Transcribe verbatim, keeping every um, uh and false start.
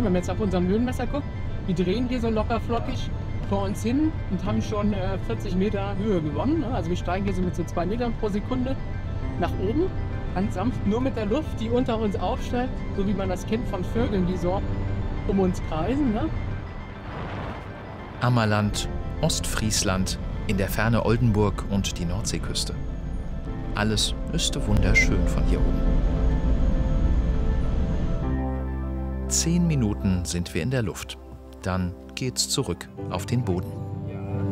wenn man jetzt auf unseren Höhenmesser guckt, die drehen hier so locker flockig vor uns hin und haben schon äh, vierzig Meter Höhe gewonnen. Ne? Also wir steigen hier so mit so zwei Metern pro Sekunde nach oben, ganz sanft, nur mit der Luft, die unter uns aufsteigt, so wie man das kennt von Vögeln, die so um uns kreisen. Ne? Ammerland, Ostfriesland, in der Ferne Oldenburg und die Nordseeküste. Alles ist wunderschön von hier oben. Zehn Minuten sind wir in der Luft. Dann geht's zurück auf den Boden.